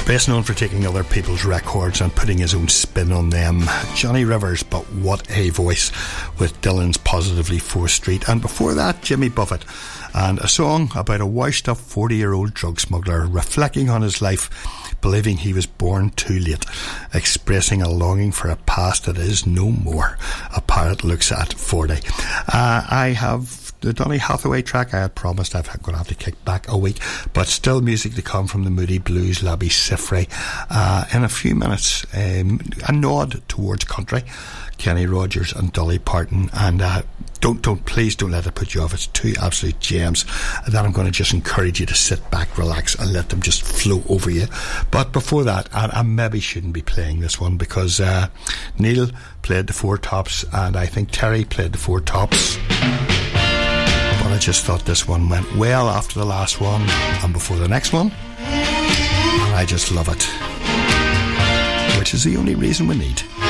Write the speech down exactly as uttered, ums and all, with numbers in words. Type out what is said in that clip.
Best known for taking other people's records and putting his own spin on them, Johnny Rivers, but what a voice, with Dylan's Positively fourth Street, and before that Jimmy Buffett, and a song about a washed up forty year old drug smuggler reflecting on his life, believing he was born too late, expressing a longing for a past that is no more. A Parrot Looks at forty. uh, I have the Donny Hathaway track. I had promised I'm going to have to kick back a week, but still music to come from the Moody Blues, Labby Sifrey. Uh, in a few minutes, um, a nod towards country, Kenny Rogers and Dolly Parton, and uh, don't, don't, please don't let it put you off. It's two absolute gems that I'm going to just encourage you to sit back, relax, and let them just flow over you. But before that, I, I maybe shouldn't be playing this one because uh, Neil played the Four Tops, and I think Terry played the Four Tops. But I just thought this one went well after the last one and before the next one, and I just love it, which is the only reason we need.